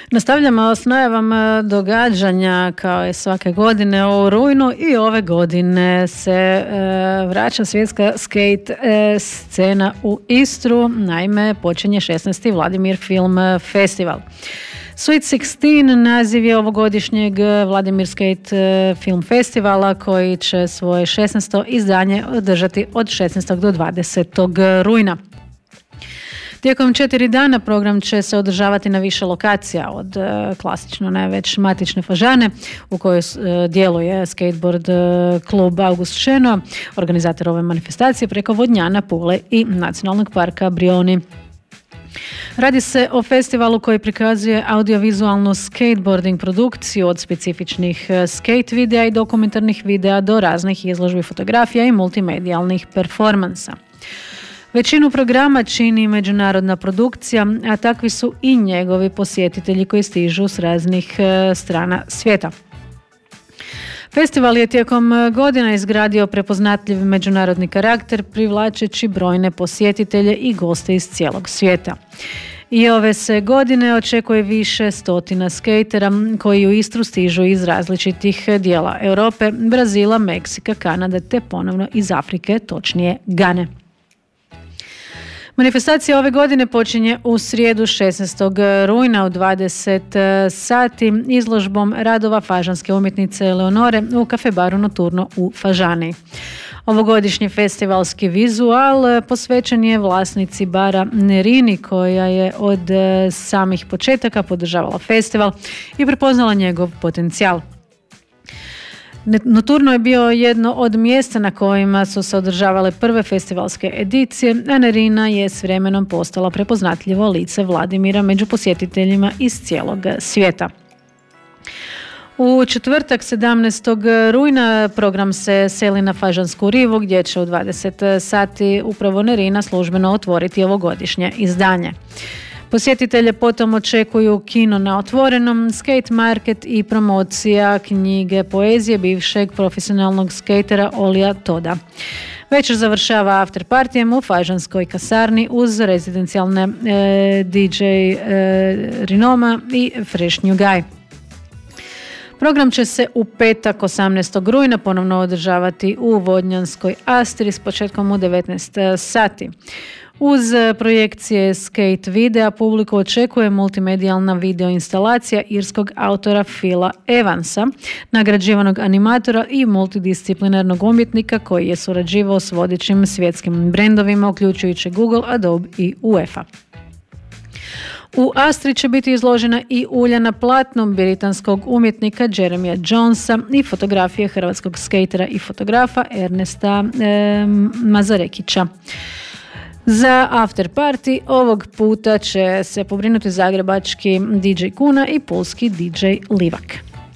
Nastavljamo s najavama događanja kao i svake godine u rujnu i ove godine se vraća svjetska skate scena u Istru. Naime, počinje 16. Vladimir Film Festival. Sweet 16 naziv je ovogodišnjeg Vladimir Skate Film Festivala koji će svoje 16. izdanje održati od 16. do 20. rujna. Tijekom 4 dana program će se održavati na više lokacija, od klasično najveć matične Fažane u kojoj djeluje skateboard klub August Šeno, organizator ove manifestacije, preko Vodnjana, Pule i Nacionalnog parka Brioni. Radi se o festivalu koji prikazuje audiovizualnu skateboarding produkciju od specifičnih skate videa i dokumentarnih videa do raznih izložbi fotografija i multimedijalnih performansa. Većinu programa čini međunarodna produkcija, a takvi su i njegovi posjetitelji koji stižu s raznih strana svijeta. Festival je tijekom godina izgradio prepoznatljiv međunarodni karakter, privlačeći brojne posjetitelje i goste iz cijelog svijeta. I ove se godine očekuje više stotina skatera koji u Istru stižu iz različitih dijela Europe, Brazila, Meksika, Kanade te ponovno iz Afrike, točnije Gane. Manifestacija ove godine počinje u srijedu 16. rujna u 20 sati izložbom radova fažanske umjetnice Eleonore u kafe baru Noturno u Fažani. Ovogodišnji festivalski vizual posvećen je vlasnici bara Nerini koja je od samih početaka podržavala festival i prepoznala njegov potencijal. Noturno je bio jedno od mjesta na kojima su se održavale prve festivalske edicije, a Nerina je s vremenom postala prepoznatljivo lice Vladimira među posjetiteljima iz cijelog svijeta. U četvrtak 17. rujna program se seli na Fažansku rivu gdje će u 20 sati upravo Nerina službeno otvoriti ovogodišnje izdanje. Posjetitelje potom očekuju kino na otvorenom, skate market i promocija knjige poezije bivšeg profesionalnog skatera Olija Toda. Večer završava after partijem u Fažanskoj kasarni uz rezidencijalne DJ Rinoma i Fresh New Guy. Program će se u petak 18. rujna ponovno održavati u Vodnjanskoj Astri s početkom u 19 sati. Uz projekcije skate videa publiku očekuje multimedijalna video instalacija irskog autora Phila Evansa, nagrađivanog animatora i multidisciplinarnog umjetnika koji je surađivao s vodećim svjetskim brendovima uključujući Google, Adobe i UEFA. U Astri će biti izložena i ulja na platnu britanskog umjetnika Jeremija Jonesa i fotografije hrvatskog skatera i fotografa Ernesta Mazarekića. Za after party ovog puta će se pobrinuti zagrebački DJ Kuna i pulski DJ Livak.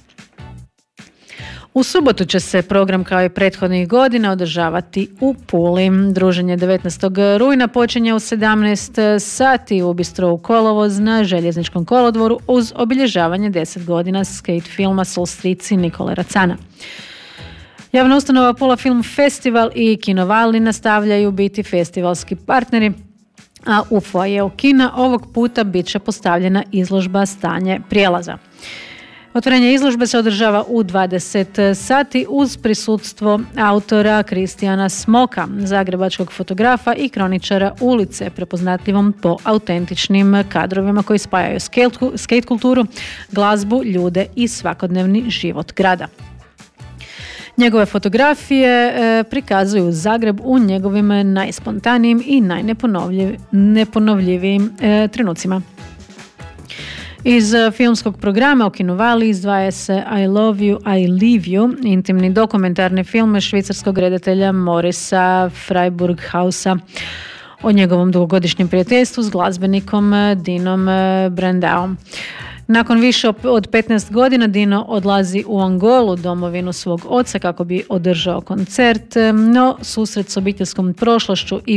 U subotu će se program kao i prethodnih godina održavati u Puli. Druženje 19. rujna počinje u 17 sati u Bistro Kolovoz na Željezničkom kolodvoru uz obilježavanje 10 godina skate filma Solstrici Nikole Racana. Javna ustanova Pula Film Festival i Kinovali nastavljaju biti festivalski partneri, a u foajeu kina ovog puta bit će postavljena izložba Stanje prijelaza. Otvorenje izložbe se održava u 20 sati uz prisutstvo autora Kristijana Smoka, zagrebačkog fotografa i kroničara ulice, prepoznatljivom po autentičnim kadrovima koji spajaju skate kulturu, glazbu, ljude i svakodnevni život grada. Njegove fotografije prikazuju Zagreb u njegovim najspontanijim i najneponovljivijim trenucima. Iz filmskog programa u Kinovali izdvaja se I Love You, I Leave You, intimni dokumentarni film švicarskog redatelja Morisa Freiburghausa o njegovom dugogodišnjem prijateljstvu s glazbenikom Dinom Brandaom. Nakon više od 15 godina Dino odlazi u Angolu, domovinu svog oca, kako bi održao koncert, no susret s obiteljskom prošlošću i